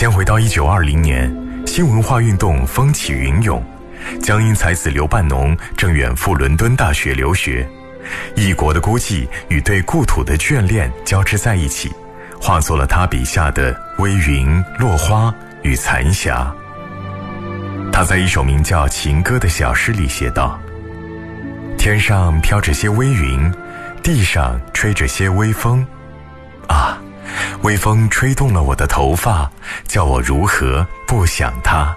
间回到1920年，新文化运动风起云涌，江阴才子刘半农正远赴伦敦大学留学，异国的孤寂与对故土的眷恋交织在一起，化作了他笔下的微云、落花与残霞。他在一首名叫《情歌》的小诗里写道：天上飘着些微云，地上吹着些微风，啊，微风吹动了我的头发，叫我如何不想他。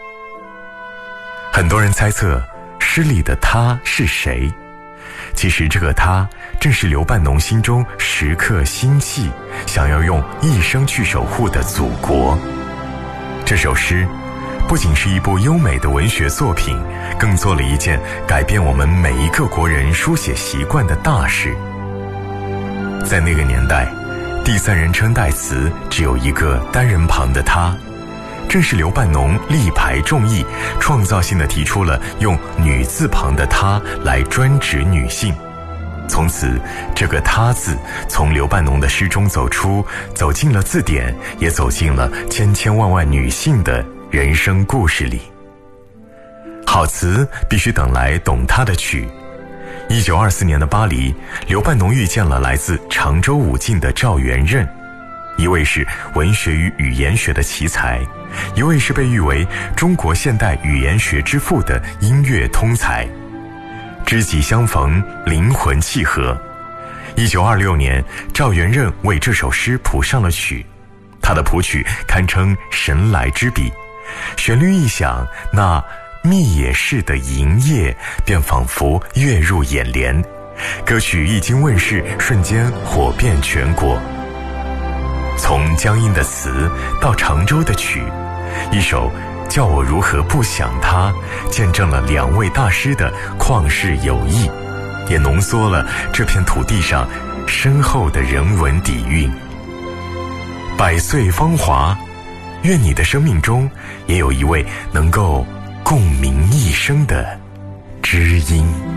很多人猜测诗里的他是谁，其实这个他正是刘半农心中时刻心系，想要用一生去守护的祖国。这首诗不仅是一部优美的文学作品，更做了一件改变我们每一个国人书写习惯的大事。在那个年代，第三人称代词只有一个单人旁的他，正是刘半农力排众议，创造性地提出了用女字旁的她来专指女性。从此，这个她字从刘半农的诗中走进了字典，也走进了千千万万女性的人生故事里。好词必须等来懂它的曲。1924年的巴黎，刘半农遇见了来自常州武进的赵元任，一位是文学与语言学的奇才，一位是被誉为中国现代语言学之父的音乐通才。知己相逢，灵魂契合。1926年，赵元任为这首诗谱上了曲，他的谱曲堪称神来之笔，旋律一响，那密野式的银叶便仿佛跃入眼帘，歌曲一经问世，瞬间火遍全国。从江阴的词到常州的曲，一首叫我如何不想他，见证了两位大师的旷世友谊，也浓缩了这片土地上深厚的人文底蕴。百岁芳华，愿你的生命中也有一位能够共鸣一生的知音。